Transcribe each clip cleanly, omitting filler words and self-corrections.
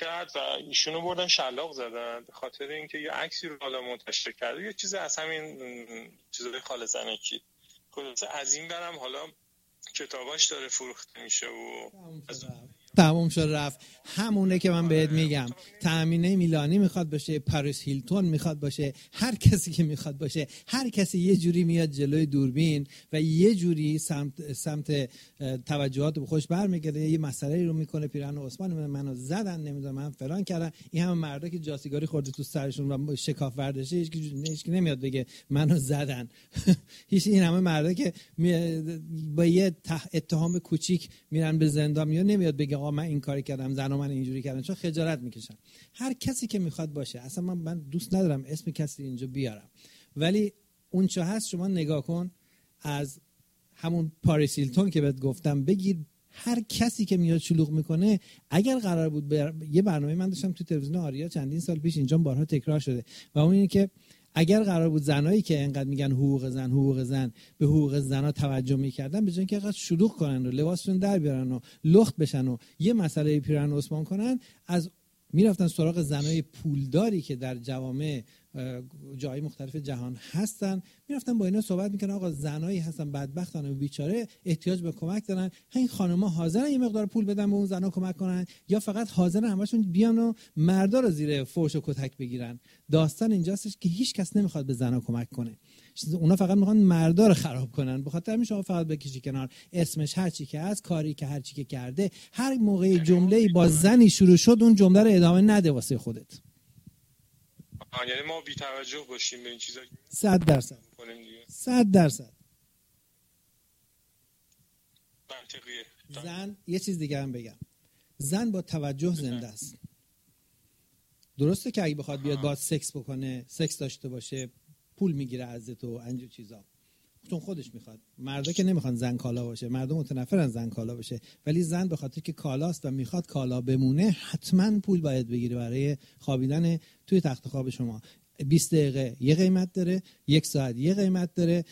کرد و ایشونو بردن شلاق زدن به خاطر اینکه یه عکسی رو حالا منتشر کرده، یه چیز از همین چیزای خال زنکی. خلاصه از این برم حالا کتاباش داره فروخته میشه و تموم شد رفت. همونه که من بهت میگم، تأمینه میلانی میخواد باشه، پاریس هیلتون میخواد باشه، هر کسی که میخواد باشه، هر کسی یه جوری میاد جلوی دوربین و یه جوری سمت توجهات به خوش برمیگرده، یه مسئله رو میکنه. پیرهن عثمان منو زدن، نمیدونم من فلان کردن. این همه مردا که جاسیگاری خورده تو سرشون و شکاف وردشه، هیچ کی نمیاد بگه منو زدن. هیچ. این همه مردا که با یه اتهام کوچیک میرن به زندان، یا نمیاد بگه آقا من این کاری کردم، زنا من اینجوری کردن، چون خجالت میکشن. هر کسی که میخواد باشه، اصلا من دوست ندارم اسم کسی اینجا بیارم، ولی اون چه هست شما نگاه کن، از همون پاریس هیلتون که بهت گفتم بگیر، هر کسی که میاد شلوغ میکنه. اگر قرار بود یه برنامه من داشتم تو تلویزیون آریا چندین سال پیش، اینجا بارها تکرار شده، و اون اینه که اگر قرار بود زنایی که انقدر میگن حقوق زن به حقوق زنا توجه میکردن، به جای اینکه انقدر شلوغ کنن و لباسشون در بیارن و لخت بشن و یه مسئله پیرهن عثمان کنن، از میرفتن سراغ زنای پولداری که در جوامع جای مختلف جهان هستن، میرفتن با اینا صحبت میکنن آقا زنایی هستن بدبختن و بیچاره احتیاج به کمک دارن، این خانم‌ها حاضرن یه مقدار پول بدن به اون زنا کمک کنن، یا فقط حاضرن همشون بیان و مردا رو زیر فرش و کتک بگیرن. داستان اینجاست که هیچ کس نمیخواد به زنا کمک کنه، اونا فقط میخوان مردا رو خراب کنن. به خاطر همین شما فقط بکشی کنار اسمش، هر چی که هست، کاری که هر چی که کرده، هر موقع جمله‌ای با زنی شروع شد اون جمله رو ادامه نده واسه خودت. یعنی ما بی توجه باشیم به این چیزا 100%. 100% منطقیه. زن، یه چیز دیگه هم بگم، زن با توجه زنده است. درسته که اگه بخواد بیاد باهات سکس بکنه، سکس داشته باشه، پول میگیره ازت و اینجور چیزا، چون خودش میخواد. مردا که نمیخوان زن کالا باشه، مردم متنفرن زن کالا باشه، ولی زن به خاطر که کالاست و میخواد کالا بمونه، حتما پول باید بگیره برای خوابیدن توی تخت خواب شما. 20 دقیقه یه قیمت داره، 1 ساعت یه قیمت داره،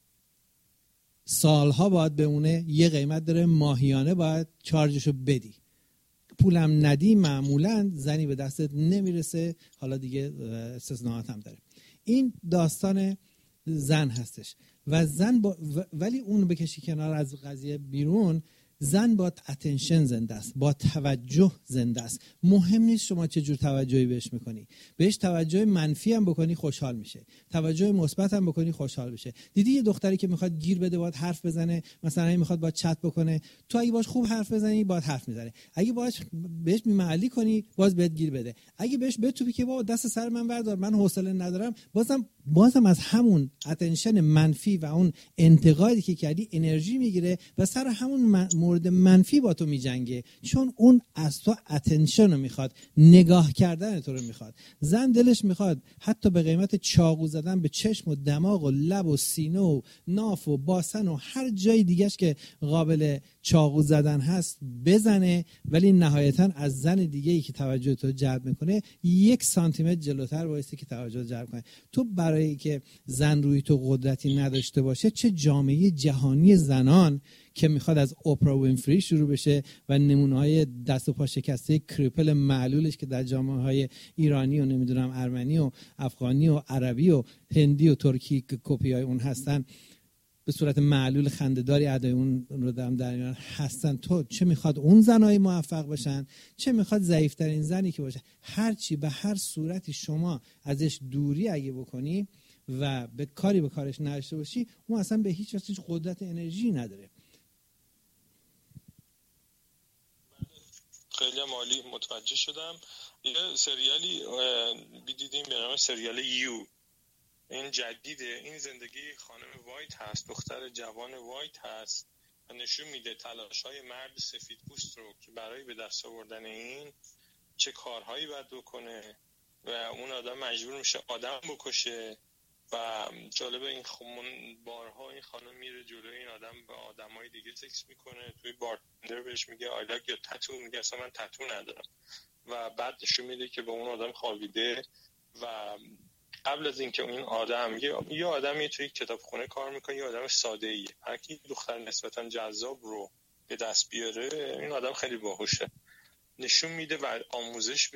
سالها باید بمونه یه قیمت داره، ماهیانه باید چارجشو بدی. پولم ندی معمولا زنی به دستت نمیرسه. حالا دیگه استثناءات هم داره. این داستان زن هستش و زن ولی اون بکشی کنار از قضیه بیرون، زن با اتنشن زنده است، با توجه زنده است. مهم نیست شما چه جور توجهی بهش میکنی، بهش توجه منفی هم بکنی خوشحال میشه، توجه مثبت هم بکنی خوشحال میشه. دیدی یه دختری که میخواد گیر بده باید حرف بزنه، مثلا میخواد باید چت بکنه، تو اگه باش خوب حرف بزنی باید حرف میزنه، اگه بهش میمعلی کنی باز بهت گیر بده، اگه بهش بتوپی که بابا دست سر من بردار من حوصله ندارم، بازم از همون اتنشن منفی و اون انتقادی که کردی انرژی میگیره و سر همون مورد منفی با تو میجنگه، چون اون از تو اتنشن رو میخواد، نگاه کردن تو رو میخواد. زن دلش میخواد حتی به قیمت چاقو زدن به چشم و دماغ و لب و سینه و ناف و باسن و هر جای دیگهش که قابل چاقو زدن هست بزنه، ولی نهایتا از زن دیگه‌ای که توجه تو جلب میکنه 1 سانتیمتر جلوتر وایسته که توجه جلب کنه. تو برای که زن روی تو قدرتی نداشته باشه، چه جامعه جهانی زنان که میخواد از اپرا وینفری شروع بشه و نمونه‌های دست و پا شکسته کریپل معلولش که در جامعه‌های ایرانی و نمیدونم ارمنی و افغانی و عربی و هندی و ترکی که کپیای اون هستن، به صورت معلول خنده‌داری ادای اون رو در ایران هستن. تو چه میخواد اون زنای موفق باشن، چه میخواد ضعیف‌ترین زنی که باشه، هر چی به هر صورتی شما ازش دوری اگه بکنی و به کارش نداشته باشی، اون اصلا به هیچ وجه قدرت انرژی نداره. خیلی عالی، متوجه شدم. یه سریالی دیدیم به نام سریال یو، این جدیده، این زندگی خانم وایت هست، دختر جوان وایت هست و نشون میده تلاش‌های مرد سفیدپوست رو که برای به دست آوردن این چه کارهایی باید بکنه و اون آدم مجبور میشه آدم بکشه. و جالبه این بارها این خانم میره جلوی این آدم با آدمای دیگه سکس میکنه، توی بارتندر بهش میگه I like your tattoo، میگه اصلا من تتو ندارم، و بعد نشون میده که با اون آدم خوابیده. و قبل از اینکه این آدم یه آدمی توی کتابخونه کار میکنه، یه آدم ساده ایه، هرکی دختر نسبتا جذاب رو به دست بیاره، این آدم خیلی باهوشه نشون میده و آموزش